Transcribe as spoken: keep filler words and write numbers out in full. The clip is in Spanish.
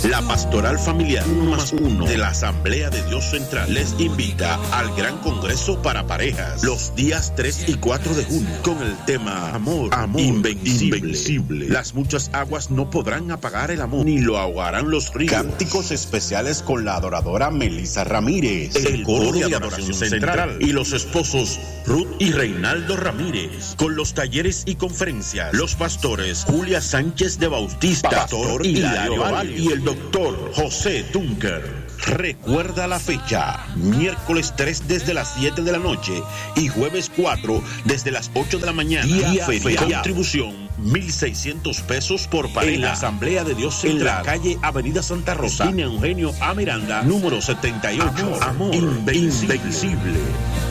La Pastoral Familiar uno más uno de la Asamblea de Dios Central les invita al Gran Congreso para Parejas los días tres y cuatro de junio con el tema Amor, Amor invencible. invencible. Las muchas aguas no podrán apagar el amor, ni lo ahogarán los ríos. Cánticos especiales con la adoradora Melissa Ramírez, el, el coro de adoración central, central y los esposos Ruth y Reinaldo Ramírez, con los talleres y conferencias, los pastores Julia Sánchez de Bautista, Pastor Hilario Valle y el doctor José Tunker. Recuerda la fecha, miércoles tres desde las siete de la noche y jueves cuatro desde las ocho de la mañana. Día feria. Contribución mil seiscientos pesos por pareja. En la Asamblea de Dios Central, en la calle Avenida Santa Rosa, esquina Eugenio A. Miranda, número setenta y ocho. Amor, Amor invencible. invencible.